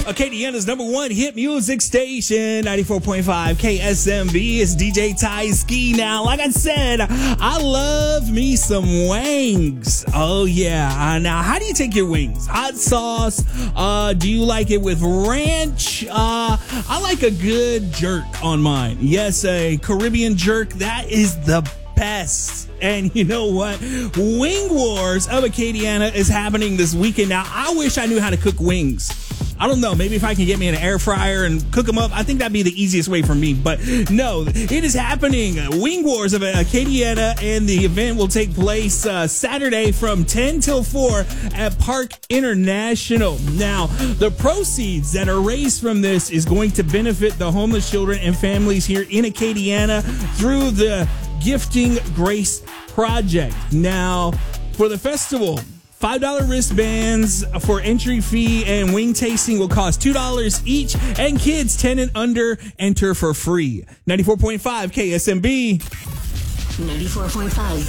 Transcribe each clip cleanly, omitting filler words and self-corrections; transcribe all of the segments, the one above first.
Acadiana's number one hit music station, 94.5 KSMB. It's DJ Ty Ski. Now, like I said, I love me some wings. Oh, yeah. Now, how do you take your wings? Hot sauce? Do you like it with ranch? I like a good jerk on mine. Yes, a Caribbean jerk. That is the best. And you know what? Wing Wars of Acadiana is happening this weekend. Now, I wish I knew how to cook wings. I don't know. Maybe if I can get me an air fryer and cook them up, I think that'd be the easiest way for me. But no, it is happening. Wing Wars of Acadiana, and the event will take place Saturday from 10 till 4 at Park International. Now, the proceeds that are raised from this is going to benefit the homeless children and families here in Acadiana through the Gifting Grace Project. Now, for the festival, $5 wristbands for entry fee and wing tasting will cost $2 each, and kids 10 and under enter for free. 94.5 KSMB. 94.5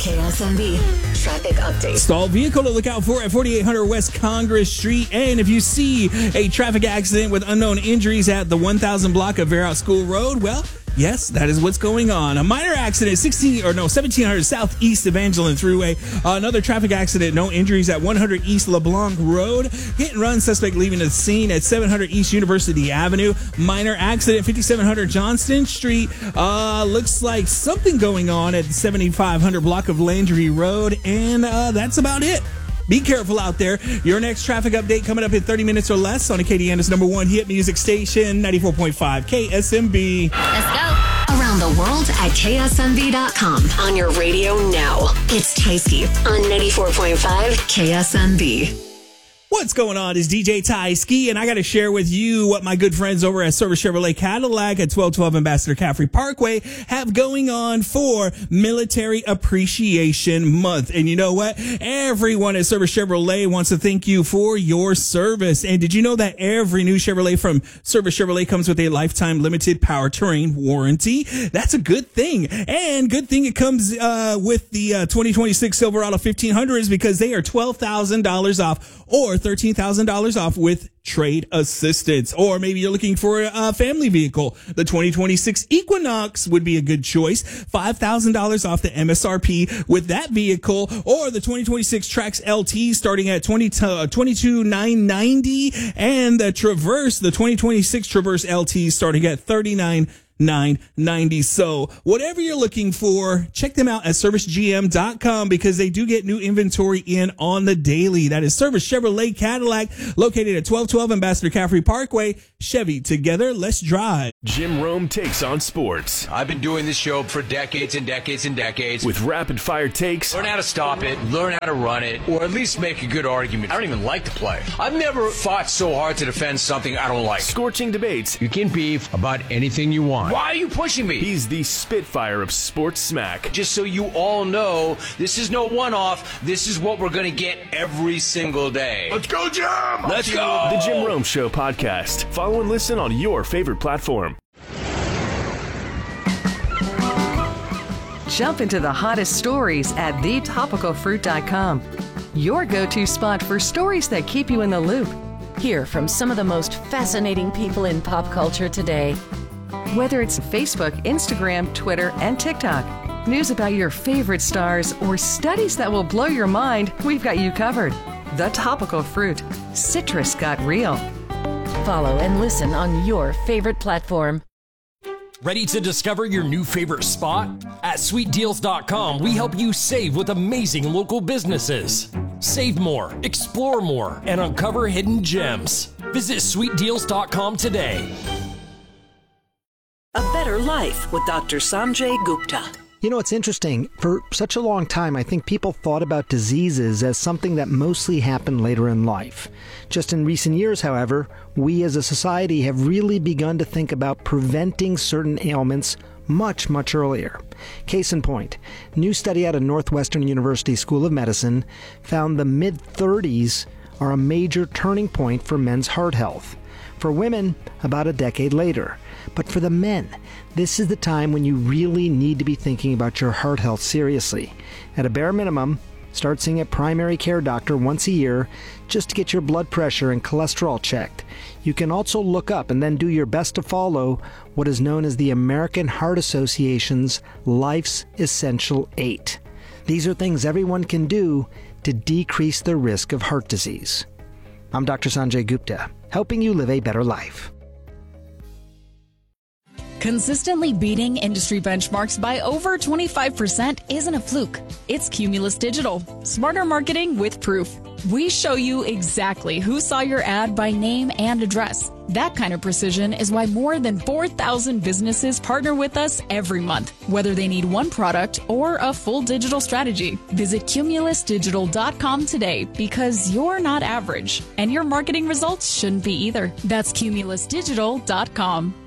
KSMB. Traffic update. Stalled vehicle to look out for at 4800 West Congress Street. And if you see a traffic accident with unknown injuries at the 1000 block of Verout School Road, well, yes, that is what's going on. A minor accident, 1700 Southeast Evangeline Thruway. Another traffic accident, no injuries at 100 East LeBlanc Road. Hit and run, suspect leaving the scene at 700 East University Avenue. Minor accident, 5700 Johnston Street. Looks like something going on at 7500 block of Landry Road. And that's about it. Be careful out there. Your next traffic update coming up in 30 minutes or less on Acadiana's number one hit music station, 94.5 KSMB. Let's go. Around the world at KSMB.com. On your radio now. It's Tyski on 94.5 KSMB. What's going on? Is DJ Ty Ski, and I got to share with you what my good friends over at Service Chevrolet Cadillac at 1212 Ambassador Caffrey Parkway have going on for Military Appreciation Month. And you know what? Everyone at Service Chevrolet wants to thank you for your service. And did you know that every new Chevrolet from Service Chevrolet comes with a lifetime limited powertrain warranty? That's a good thing. And good thing it comes with the 2026 Silverado 1500s, because they are $12,000 off or $13,000 off with trade assistance. Or maybe you're looking for a family vehicle. The 2026 Equinox would be a good choice. $5,000 off the MSRP with that vehicle. Or the 2026 Trax LT starting at $22,990, and the Traverse, the 2026 Traverse LT starting at $39,990. So whatever you're looking for, check them out at servicegm.com, because they do get new inventory in on the daily. That is Service Chevrolet Cadillac, located at 1212 Ambassador Caffrey Parkway. Chevy, together, let's drive. Jim Rome takes on sports. I've been doing this show for decades and decades and decades. With rapid fire takes. Learn how to stop it, learn how to run it, or at least make a good argument. I don't even like to play. I've never fought so hard to defend something I don't like. Scorching debates. You can beef about anything you want. Why are you pushing me? He's the Spitfire of sports smack. Just so you all know, this is no one-off. This is what we're going to get every single day. Let's go, Jim! Let's go! The Jim Rome Show podcast. Follow and listen on your favorite platform. Jump into the hottest stories at thetopicalfruit.com. Your go-to spot for stories that keep you in the loop. Hear from some of the most fascinating people in pop culture today. Whether it's Facebook, Instagram, Twitter, and TikTok, news about your favorite stars, or studies that will blow your mind, we've got you covered. The Topical Fruit. Citrus got real. Follow and listen on your favorite platform. Ready to discover your new favorite spot? At sweetdeals.com, we help you save with amazing local businesses. Save more, explore more, and uncover hidden gems. Visit sweetdeals.com today. A Better Life with Dr. Sanjay Gupta. You know, it's interesting. For such a long time, I think people thought about diseases as something that mostly happened later in life. Just in recent years, however, we as a society have really begun to think about preventing certain ailments much, much earlier. Case in point, new study out of Northwestern University School of Medicine found the mid-30s are a major turning point for men's heart health. For women, about a decade later. But for the men, this is the time when you really need to be thinking about your heart health seriously. At a bare minimum, Start seeing a primary care doctor once a year just to get your blood pressure and cholesterol checked. You can also look up and then do your best to follow what is known as the American Heart Association's Life's Essential 8. These are things everyone can do to decrease the risk of heart disease. I'm Dr. Sanjay Gupta, helping you live a better life. Consistently beating industry benchmarks by over 25% isn't a fluke. It's Cumulus Digital. Smarter marketing with proof. We show you exactly who saw your ad by name and address. That kind of precision is why more than 4,000 businesses partner with us every month, whether they need one product or a full digital strategy. Visit cumulusdigital.com today because you're not average, and your marketing results shouldn't be either. That's cumulusdigital.com.